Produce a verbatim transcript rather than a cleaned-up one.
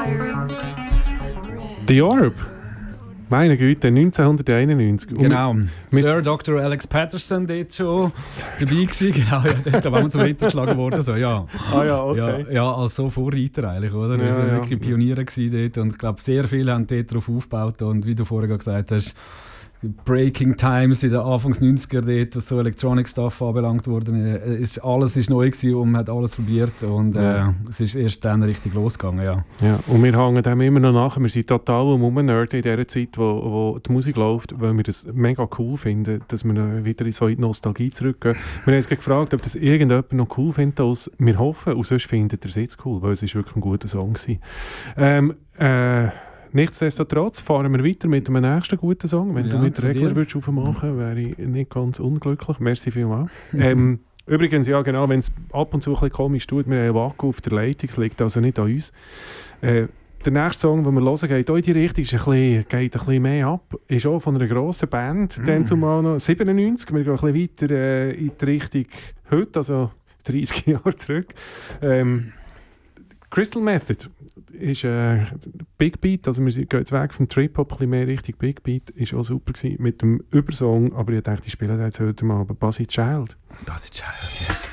The Orb. Meine Güte, neunzehnhunderteinundneunzig. Genau. Sir Doktor Alex Patterson dort schon dabei gewesen. Genau, ja, der ist da mal zum Weitergeschlagen worden. So, ja. Ah ja, okay. Ja, ja, als so Vorreiter eigentlich, oder? Ja, also ja. wirklich Pioniere gewesen dort. Und ich glaube, sehr viele haben dort darauf aufgebaut. Und wie du vorher gesagt hast, Breaking Times in den Anfangs neunziger dort, was so Electronic Stuff anbelangt wurde, ist, alles ist neu gewesen und man hat alles probiert und äh, Ja. es ist erst dann richtig losgegangen, ja. Ja, und wir hängen dem immer noch nach. Wir sind total am Rumnerden in dieser Zeit, wo, wo die Musik läuft, weil wir das mega cool finden, dass wir noch wieder in so in die Nostalgie zurückgehen. Wir haben uns gefragt, ob das irgendjemand noch cool findet. Als wir hoffen, und sonst findet ihr es jetzt cool, weil es ist wirklich ein guter Song war. Ähm, äh, Nichtsdestotrotz fahren wir weiter mit dem nächsten guten Song. Wenn Ja, du mit von Regler dir. würdest aufmachen, wäre ich nicht ganz unglücklich. Merci vielmals. ähm, übrigens, ja genau, wenn es ab und zu ein bisschen komisch tut, wir haben einen Vakuum auf der Leitung, es liegt also nicht an uns. Äh, der nächste Song, den wir hören, geht auch in die Richtung, ist ein bisschen, geht ein bisschen mehr ab. Ist auch von einer grossen Band, mm. dann zumal noch siebenundneunzig. Wir gehen ein bisschen weiter äh, in die Richtung heute, also dreißig Jahre zurück. Ähm, Crystal Method ist äh, Big Beat, also wir gehen jetzt weg vom Trip-Hop, ein bisschen mehr Richtung Big Beat, ist auch super gewesen mit dem Übersong, aber ich dachte, ich spiele jetzt heute mal, aber Buzzy Child. Das ist scheiße.